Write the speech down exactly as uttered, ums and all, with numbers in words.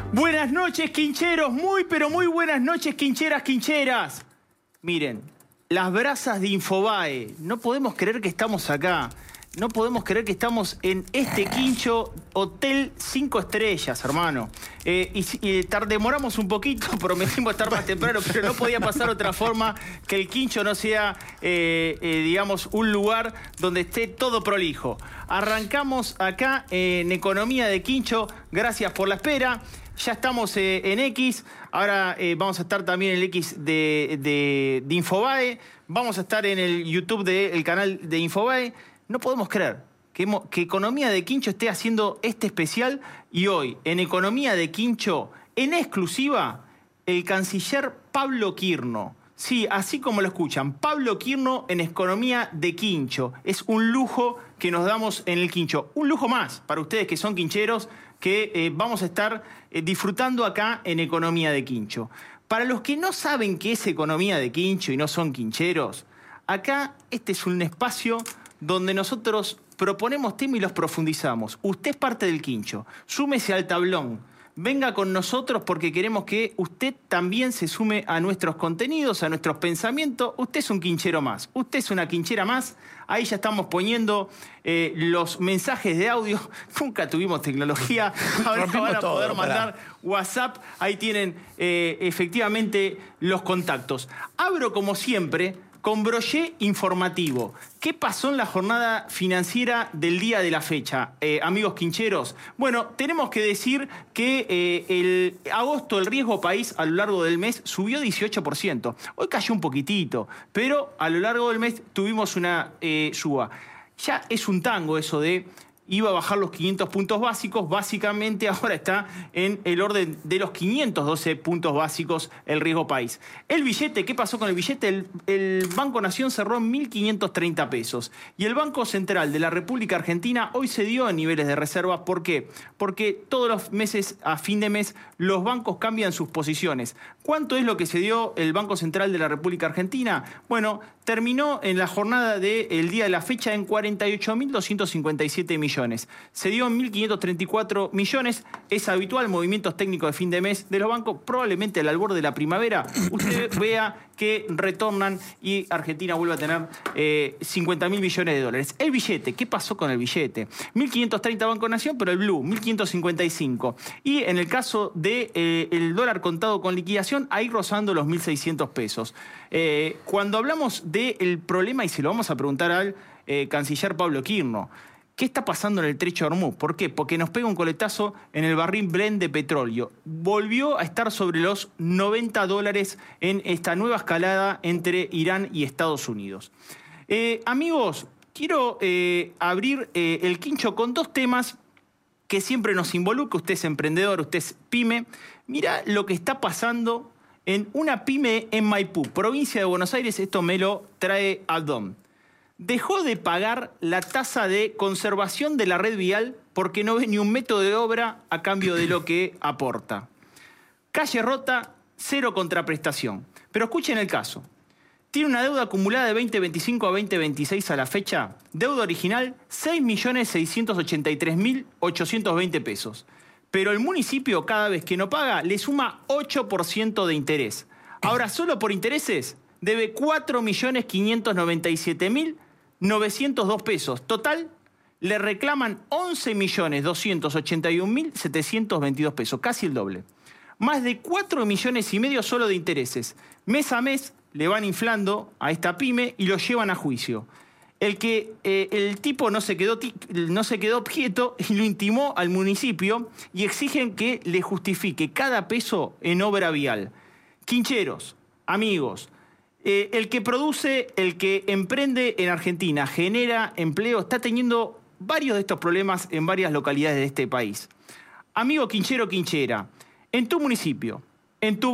Buenas noches, quincheros. Muy, pero muy buenas noches, quincheras, quincheras. Miren, las brasas de Infobae. No podemos creer que estamos acá. No podemos creer que estamos en este quincho hotel cinco estrellas, hermano. Eh, y, y tar, demoramos un poquito, prometimos estar más temprano, pero no podía pasar otra forma que el quincho no sea, eh, eh, digamos, un lugar donde esté todo prolijo. Arrancamos acá eh, en Economía de Quincho. Gracias por la espera. Ya estamos eh, en X. Ahora eh, vamos a estar también en el X de, de, de Infobae. Vamos a estar en el YouTube del canal de Infobae. No podemos creer que, que Economía de Quincho esté haciendo este especial y hoy, en Economía de Quincho, en exclusiva, el canciller Pablo Quirno. Sí, así como lo escuchan, Pablo Quirno en Economía de Quincho. Es un lujo que nos damos en el quincho. Un lujo más para ustedes que son quincheros, que eh, vamos a estar eh, disfrutando acá en Economía de Quincho. Para los que no saben qué es Economía de Quincho y no son quincheros, acá este es un espacio donde nosotros proponemos temas y los profundizamos. Usted es parte del quincho, súmese al tablón, venga con nosotros porque queremos que usted también se sume a nuestros contenidos, a nuestros pensamientos. Usted es un quinchero más, usted es una quinchera más. Ahí ya estamos poniendo eh, los mensajes de audio. Nunca tuvimos tecnología, ahora van a poder todo, mandar para... WhatsApp. Ahí tienen eh, efectivamente los contactos. Abro como siempre con broché informativo. ¿Qué pasó en la jornada financiera del día de la fecha, eh, amigos quincheros? Bueno, tenemos que decir que eh, el agosto el riesgo país a lo largo del mes subió dieciocho por ciento. Hoy cayó un poquitito, pero a lo largo del mes tuvimos una eh, suba. Ya es un tango eso de iba a bajar los quinientos puntos básicos, básicamente ahora está en el orden de los quinientos doce puntos básicos el riesgo país. El billete, ¿qué pasó con el billete? El, el Banco Nación cerró en mil quinientos treinta pesos y el Banco Central de la República Argentina hoy se dio en niveles de reserva. ¿Por qué? Porque todos los meses, a fin de mes, los bancos cambian sus posiciones. ¿Cuánto es lo que se dio el Banco Central de la República Argentina? Bueno, terminó en la jornada del día de la fecha en cuarenta y ocho mil doscientos cincuenta y siete millones. Se dio en mil quinientos treinta y cuatro millones. Es habitual, movimientos técnicos de fin de mes de los bancos. Probablemente al albor de la primavera usted vea que retornan y Argentina vuelve a tener eh, cincuenta mil millones de dólares. El billete, ¿qué pasó con el billete? mil quinientos treinta Banco Nación, pero el Blue, mil quinientos cincuenta y cinco. Y en el caso del de, eh, dólar contado con liquidación, ahí rozando los mil seiscientos pesos. Eh, cuando hablamos del problema, y se lo vamos a preguntar al eh, canciller Pablo Quirno, ¿qué está pasando en el Trecho de Hormuz? ¿Por qué? Porque nos pega un coletazo en el barril Brent de petróleo. Volvió a estar sobre los noventa dólares en esta nueva escalada entre Irán y Estados Unidos. Eh, amigos, quiero eh, abrir eh, el quincho con dos temas que siempre nos involucran. Usted es emprendedor, usted es pyme. Mira lo que está pasando en una pyme en Maipú, provincia de Buenos Aires. Esto me lo trae Aldón. Dejó de pagar la tasa de conservación de la red vial porque no ve ni un método de obra a cambio de lo que aporta. Calle rota, cero contraprestación. Pero escuchen el caso. Tiene una deuda acumulada de veinte veinticinco a veinte veintiséis a la fecha. Deuda original, seis millones seiscientos ochenta y tres mil ochocientos veinte pesos. Pero el municipio, cada vez que no paga, le suma ocho por ciento de interés. Ahora, solo por intereses, debe cuatro millones quinientos noventa y siete mil novecientos dos pesos. Total, le reclaman once millones doscientos ochenta y un mil setecientos veintidós pesos, casi el doble. Más de cuatro millones y medio solo de intereses. Mes a mes le van inflando a esta pyme y lo llevan a juicio. El que eh, el tipo no se quedó, no se quedó quieto y lo intimó al municipio y exigen que le justifique cada peso en obra vial. Quincheros, amigos, Eh, el que produce, el que emprende en Argentina, genera empleo, está teniendo varios de estos problemas en varias localidades de este país. Amigo quinchero, quinchera, en tu municipio, en tu